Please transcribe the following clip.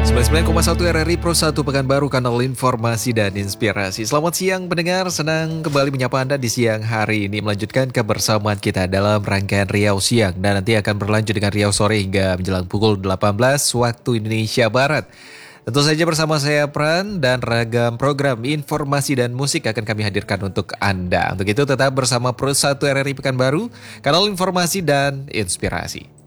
99,1 RRI Pro 1 Pekanbaru, kanal informasi dan inspirasi. Selamat siang pendengar, senang kembali menyapa Anda di siang hari ini. Melanjutkan kebersamaan kita dalam rangkaian Riau Siang. Dan nanti akan berlanjut dengan Riau Sore hingga menjelang pukul 18 waktu Indonesia Barat. Tentu saja bersama saya Pran dan ragam program informasi dan musik akan kami hadirkan untuk Anda. Untuk itu tetap bersama Pro 1 RRI Pekanbaru, kanal informasi dan inspirasi.